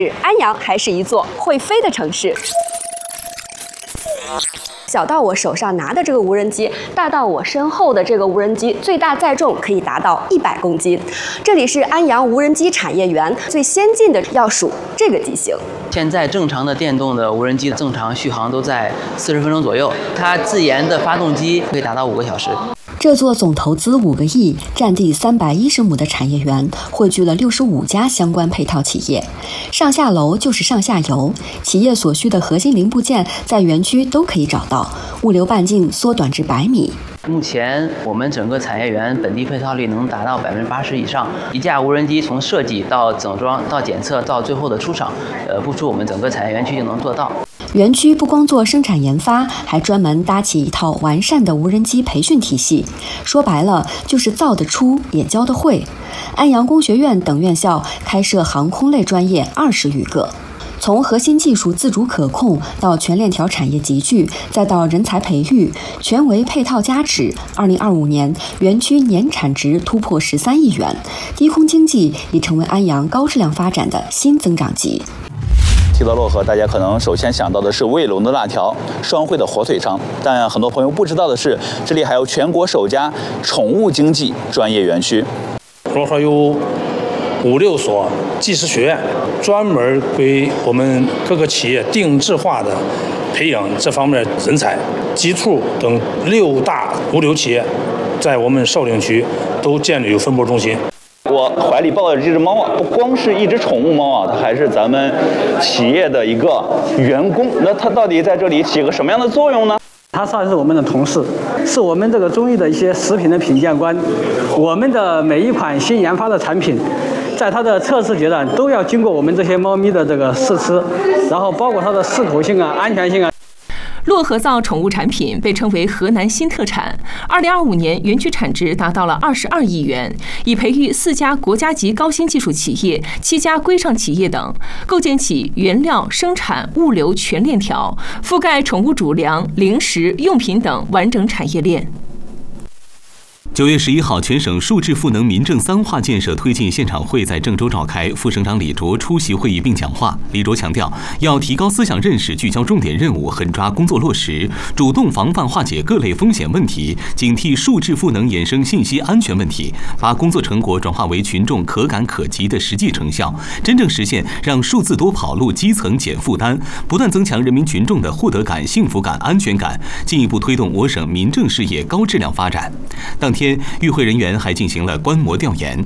安阳还是一座会飞的城市。小到我手上拿的这个无人机，大到我身后的这个无人机，最大载重可以达到100公斤。这里是安阳无人机产业园，最先进的要数这个机型。 现在正常的电动的无人机正常续航都在40分钟左右，它自研的发动机可以达到5个小时。 这座总投资5个亿、占地310亩的产业园，汇聚了65家相关配套企业。上下楼就是上下游，企业所需的核心零部件在园区都可以找到，物流半径缩短至100米。 目前我们整个产业园本地配套率能达到80%以上，一架无人机从设计到整装到检测到最后的出厂，不出我们整个产业园区就能做到。 园区不光做生产研发，还专门搭起一套完善的无人机培训体系。说白了，就是造得出也教得会。安阳工学院等院校开设航空类专业20余个。从核心技术自主可控到全链条产业集聚，再到人才培育，全为配套加持。2025年，园区年产值突破13亿元，低空经济已成为安阳高质量发展的新增长极。 提到漯河，大家可能首先想到的是卫龙的辣条、双汇的火腿肠，但很多朋友不知道的是，这里还有全国首家宠物经济专业园区。 漯河有5、6所技师学院，专门给我们各个企业定制化的培养这方面人才。机处等6大物流企业在我们绍兴区都建立有分拨中心。 我怀里抱的这只猫啊，不光是一只宠物猫啊，它还是咱们企业的一个员工。那它到底在这里起个什么样的作用呢？ 它算是我们的同事，是我们这个中医的一些食品的品鉴官。我们的每一款新研发的产品，在它的测试阶段都要经过我们这些猫咪的这个试吃，然后包括它的适口性啊、安全性啊。 漯河造宠物产品被称为河南新特产。2025年，园区产值达到了22亿元，已培育4家国家级高新技术企业、7家规上企业等，构建起原料、生产、物流全链条，覆盖宠物主粮、零食、用品等完整产业链。 9月11号，全省数质赋能民政3化建设推进现场会在郑州召开，副省长李卓出席会议并讲话。李卓强调，要提高思想认识，聚焦重点任务，狠抓工作落实，主动防范化解各类风险问题，警惕数质赋能衍生信息安全问题，把工作成果转化为群众可感可及的实际成效，真正实现让数字多跑路，基层减负担，不断增强人民群众的获得感、幸福感、安全感，进一步推动我省民政事业高质量发展。当天，与会人员还进行了观摩调研。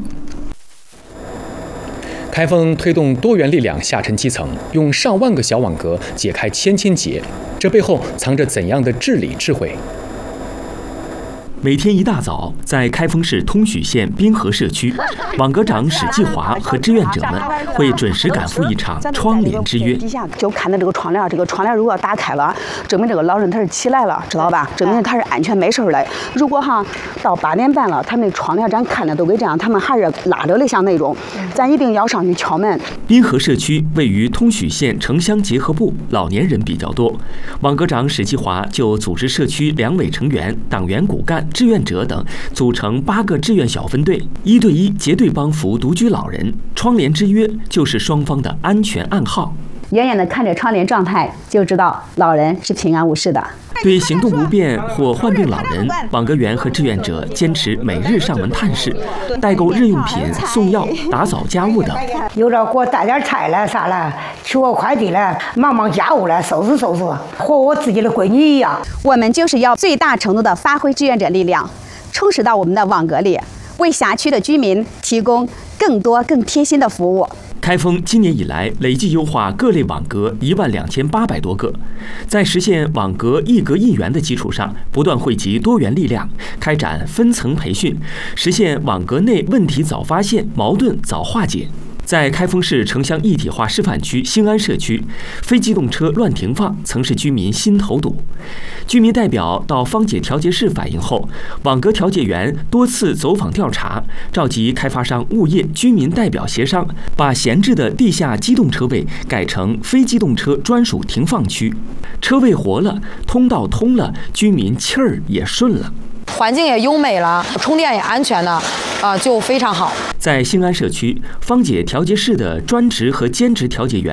开封推动多元力量下沉基层，用上万个小网格解开千结，这背后藏着怎样的治理智慧？ 每天一大早，在开封市通许县滨河社区，网格长史继华和志愿者们会准时赶赴一场窗帘之约。 就看到这个窗帘，这个窗帘如果打开了，证明这个老人他是起来了，知道吧？证明他是安全没事了。如果到8点半了，他们窗帘咱看的都给这样，他们还是拉着的像那种，咱一定要上去敲门。 滨河社区位于通许县城乡结合部，老年人比较多。网格长史继华就组织社区两委成员、党员骨干、志愿者等组成8个志愿小分队，1对1结对帮扶独居老人。窗帘之约就是双方的安全暗号。 远远的看着窗帘状态，就知道老人是平安无事的。 对行动不便或患病老人，网格员和志愿者坚持每日上门探视，代购日用品、送药、打扫家务等。 有点给我带点菜了啥了，取个快递了，忙家务了，收拾，和我自己的闺女一样。 我们就是要最大程度的发挥志愿者力量，充实到我们的网格里，为辖区的居民提供更多更贴心的服务。 开封今年以来累计优化各类网格12800多个，在实现网格一格一元的基础上，不断汇集多元力量，开展分层培训，实现网格内问题早发现、矛盾早化解。在开封市城乡一体化示范区兴安社区，非机动车乱停放曾是居民心头堵。居民代表到方解调节室反映后，网格调解员多次走访调查，召集开发商、物业、居民代表协商，把闲置的地下机动车位改成非机动车专属停放区。车位活了，通道通了，居民气儿也顺了。 环境也优美了，充电也安全了，就非常好。 在兴安社区，方解调节室的专职和兼职调解员